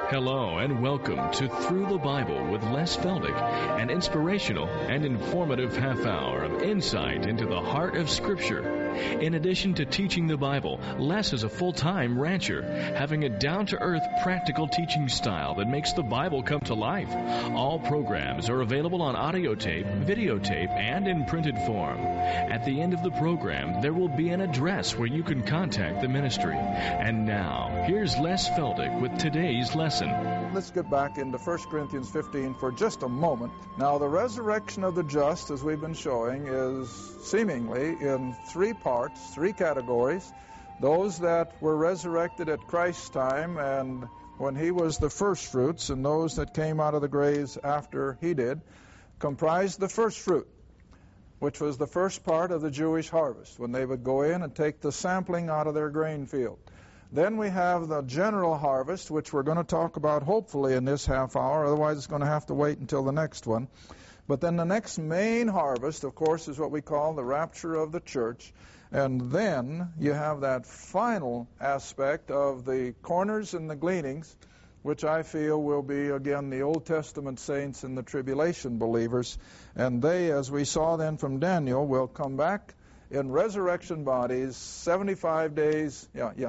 Hello and welcome to Through the Bible with Les Feldick, an inspirational and informative half hour of insight into the heart of Scripture. In addition to teaching the Bible, Les is a full-time rancher, having a down-to-earth practical teaching style that makes the Bible come to life. All programs are available on audio tape, videotape, and in printed form. At the end of the program, there will be an address where you can contact the ministry. And now, here's Les Feldick with today's lesson. Let's get back into 1 Corinthians 15 for just a moment. Now, the resurrection of the just, as we've been showing, is seemingly in three parts, three categories. Those that were resurrected at Christ's time and when he was the first fruits, and those that came out of the graves after he did, comprised the first fruit, which was the first part of the Jewish harvest, when they would go in and take the sampling out of their grain field. Then we have the general harvest, which we're going to talk about hopefully in this half hour, otherwise it's going to have to wait until the next one. But then the next main harvest, of course, is what we call the rapture of the church. And then you have that final aspect of the corners and the gleanings, which I feel will be, again, the Old Testament saints and the tribulation believers. And they, as we saw then from Daniel, will come back in resurrection bodies 75 days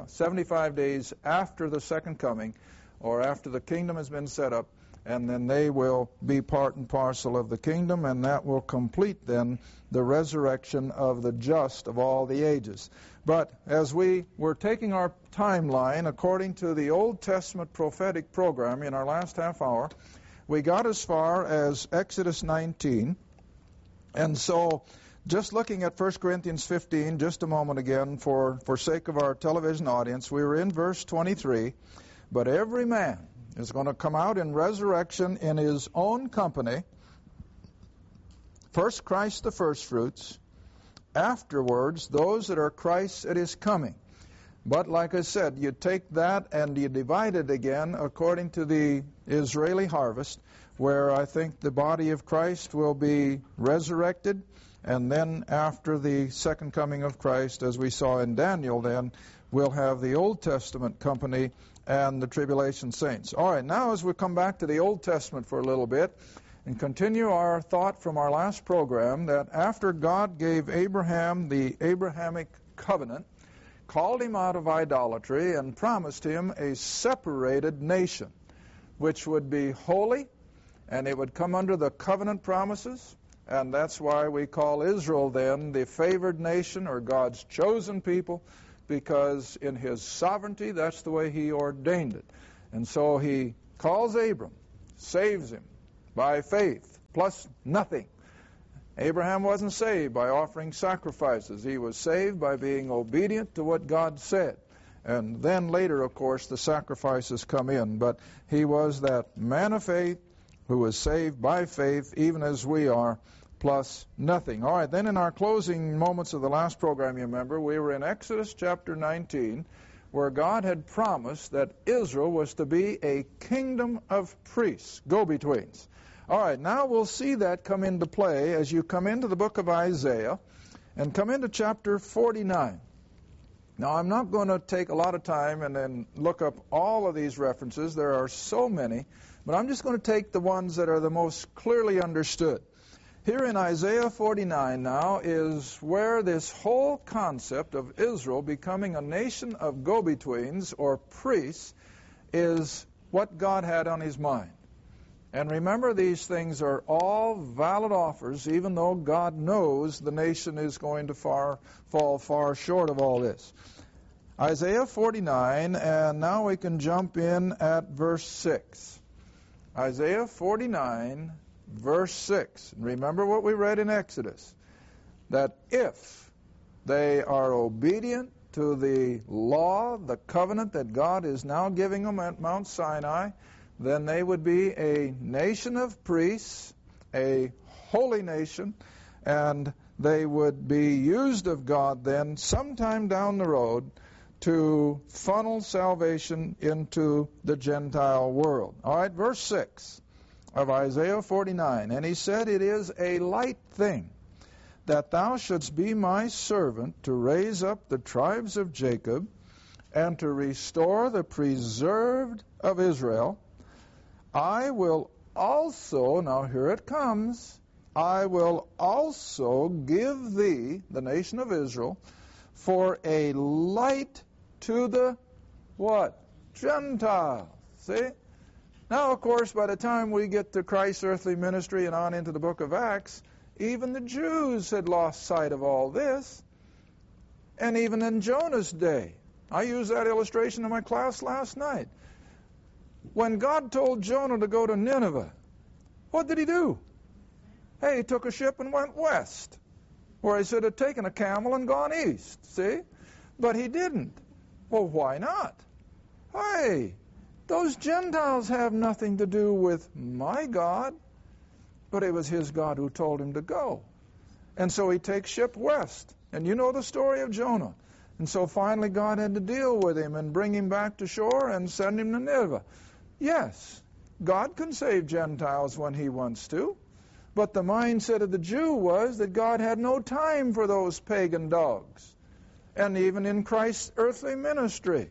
after the second coming, or after the kingdom has been set up, and then they will be part and parcel of the kingdom, and that will complete then the resurrection of the just of all the ages. But as we were taking our timeline according to the Old Testament prophetic program in our last half hour, we got as far as Exodus 19, and so just looking at 1 Corinthians 15 just a moment again for sake of our television audience, we were in verse 23, but every man is going to come out in resurrection in his own company. First Christ the firstfruits, afterwards those that are Christ's at his coming. But like I said, you take that and you divide it again according to the Israeli harvest, where I think the body of Christ will be resurrected, and then after the second coming of Christ, as we saw in Daniel then, we'll have the Old Testament company and the tribulation saints. All right, now as we come back to the Old Testament for a little bit and continue our thought from our last program, that after God gave Abraham the Abrahamic covenant, called him out of idolatry, and promised him a separated nation, which would be holy, and it would come under the covenant promises. And that's why we call Israel then the favored nation, or God's chosen people, because in his sovereignty, that's the way he ordained it. And so he calls Abram, saves him by faith, plus nothing. Abraham wasn't saved by offering sacrifices. He was saved by being obedient to what God said. And then later, of course, the sacrifices come in. But he was that man of faith who was saved by faith, even as we are, plus nothing. All right, then in our closing moments of the last program, you remember, we were in Exodus chapter 19, where God had promised that Israel was to be a kingdom of priests, go-betweens. All right, now we'll see that come into play as you come into the book of Isaiah and come into chapter 49. Now, I'm not going to take a lot of time and then look up all of these references. There are so many, but I'm just going to take the ones that are the most clearly understood. Here in Isaiah 49 now is where this whole concept of Israel becoming a nation of go-betweens or priests is what God had on his mind. And remember, these things are all valid offers, even though God knows the nation is going to fall far short of all this. Isaiah 49, and now we can jump in at verse 6. Isaiah 49, verse 6. And remember what we read in Exodus, that if they are obedient to the law, the covenant that God is now giving them at Mount Sinai, then they would be a nation of priests, a holy nation, and they would be used of God then sometime down the road to funnel salvation into the Gentile world. All right, verse 6 of Isaiah 49. And he said, "It is a light thing that thou shouldst be my servant to raise up the tribes of Jacob and to restore the preserved of Israel, I will also, now here it comes, I will also give thee, the nation of Israel, for a light to the, what? Gentiles. See? Now, of course, by the time we get to Christ's earthly ministry and on into the book of Acts, even the Jews had lost sight of all this. And even in Jonah's day, I used that illustration in my class last night. When God told Jonah to go to Nineveh, what did he do? Hey, he took a ship and went west, where he should have taken a camel and gone east, see? But he didn't. Well, why not? Hey, those Gentiles have nothing to do with my God, but it was his God who told him to go. And so he takes ship west. And you know the story of Jonah. And so finally God had to deal with him and bring him back to shore and send him to Nineveh. Yes, God can save Gentiles when he wants to. But the mindset of the Jew was that God had no time for those pagan dogs. And even in Christ's earthly ministry,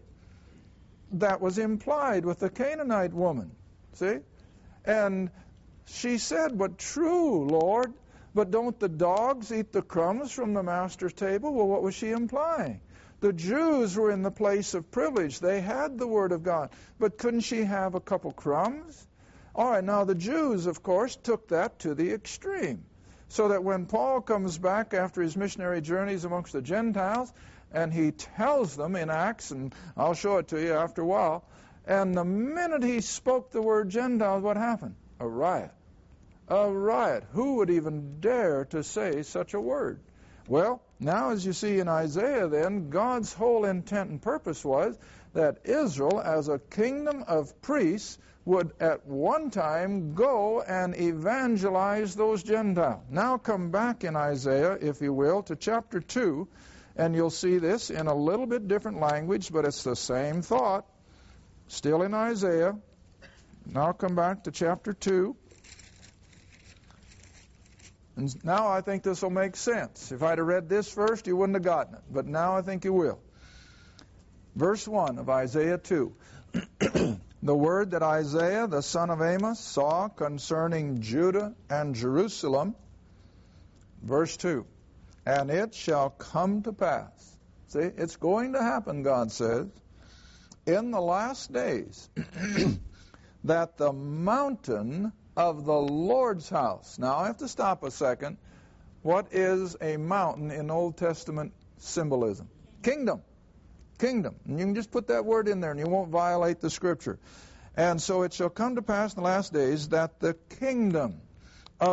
that was implied with the Canaanite woman. See? And she said, but true, Lord, but don't the dogs eat the crumbs from the master's table? Well, what was she implying? The Jews were in the place of privilege. They had the Word of God. But couldn't she have a couple crumbs? All right, now the Jews, of course, took that to the extreme. So that when Paul comes back after his missionary journeys amongst the Gentiles, and he tells them in Acts, and I'll show it to you after a while, and the minute he spoke the word Gentiles, what happened? A riot. A riot. Who would even dare to say such a word? Well, now as you see in Isaiah then, God's whole intent and purpose was that Israel, as a kingdom of priests, would at one time go and evangelize those Gentiles. Now come back in Isaiah, if you will, to chapter 2, and you'll see this in a little bit different language, but it's the same thought. Still in Isaiah. Now come back to chapter 2. And now I think this will make sense. If I'd have read this first, you wouldn't have gotten it. But now I think you will. Verse 1 of Isaiah 2. The word that Isaiah, the son of Amos, saw concerning Judah and Jerusalem. Verse 2. And it shall come to pass. See, it's going to happen, God says, in the last days, that the mountain of the Lord's house. Now, I have to stop a second. What is a mountain in Old Testament symbolism? Kingdom. Kingdom. And you can just put that word in there and you won't violate the Scripture. And so it shall come to pass in the last days that the kingdom